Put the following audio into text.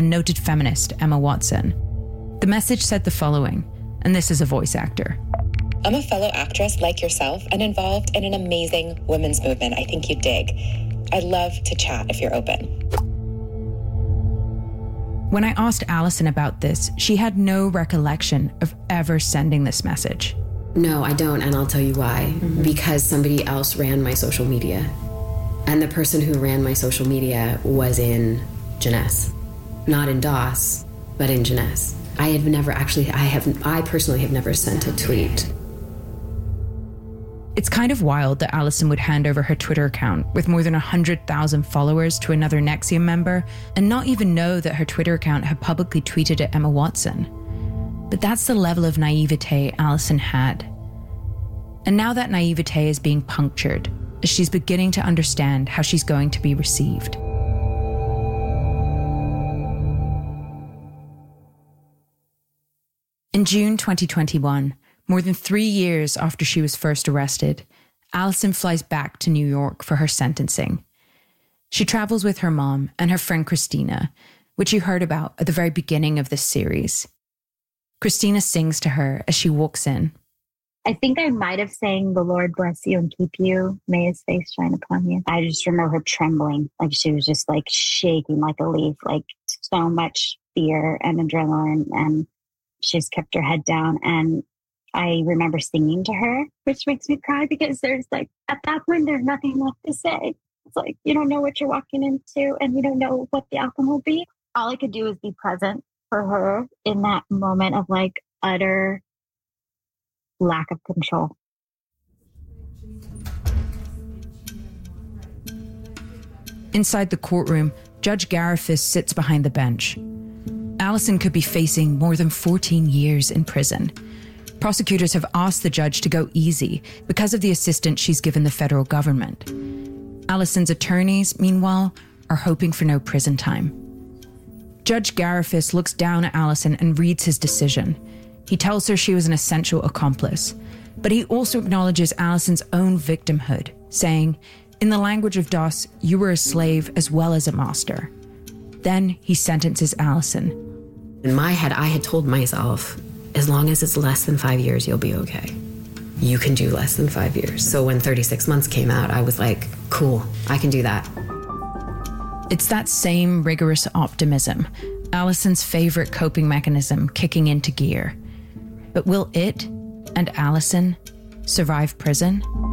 and noted feminist Emma Watson. The message said the following, and this is a voice actor. I'm a fellow actress like yourself and involved in an amazing women's movement I think you'd dig. I'd love to chat if you're open. When I asked Alison about this, she had no recollection of ever sending this message. No, I don't, and I'll tell you why. Because somebody else ran my social media. And the person who ran my social media was in Jeunesse. Not in DOS, but in Jeunesse. I personally have never sent a tweet. It's kind of wild that Alison would hand over her Twitter account with more than 100,000 followers to another NXIVM member and not even know that her Twitter account had publicly tweeted at Emma Watson. But that's the level of naivete Alison had. And now that naivete is being punctured as she's beginning to understand how she's going to be received. In June 2021, more than 3 years after she was first arrested, Alison flies back to New York for her sentencing. She travels with her mom and her friend Christina, which you heard about at the very beginning of this series. Christina sings to her as she walks in. I think I might have sang "The Lord bless you and keep you. May his face shine upon you." I just remember her trembling, like she was just like shaking like a leaf, like so much fear and adrenaline, and she just kept her head down. And I remember singing to her, which makes me cry because there's like, at that point, there's nothing left to say. It's like, you don't know what you're walking into and you don't know what the outcome will be. All I could do is be present for her in that moment of like utter lack of control. Inside the courtroom, Judge Garifas sits behind the bench. Alison could be facing more than 14 years in prison. Prosecutors have asked the judge to go easy because of the assistance she's given the federal government. Alison's attorneys, meanwhile, are hoping for no prison time. Judge Garifas looks down at Alison and reads his decision. He tells her she was an essential accomplice, but he also acknowledges Alison's own victimhood, saying, "In the language of DOS, you were a slave as well as a master." Then he sentences Alison. In my head, I had told myself, as long as it's less than 5 years, you'll be okay. You can do less than 5 years. So when 36 months came out, I was like, cool, I can do that. It's that same rigorous optimism, Alison's favorite coping mechanism, kicking into gear. But will it and Alison survive prison?